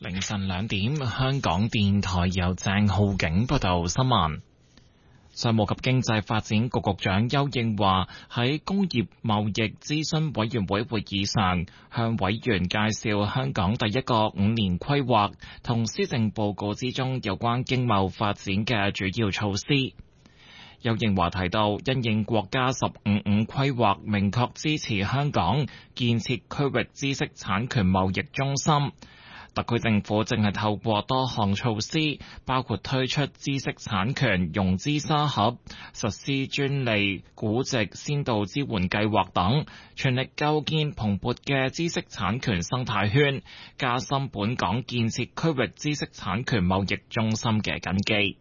凌晨2點，香港電台由鄭浩景報道新聞。商務及經濟發展局局長邱應華喺工業貿易諮詢委員會會議上，向委員介紹香港第一個5年規劃同施政報告之中有關經貿發展嘅主要措施。邱應華提到，因應國家15規劃明確支持香港建設區域知識產權貿易中心。特區政府正係透過多項措施，包括推出知識產權融資沙盒、實施專利估值先導支援計劃等，全力構建蓬勃嘅知識產權生態圈，加深本港建設區域知識產權貿易中心嘅根基。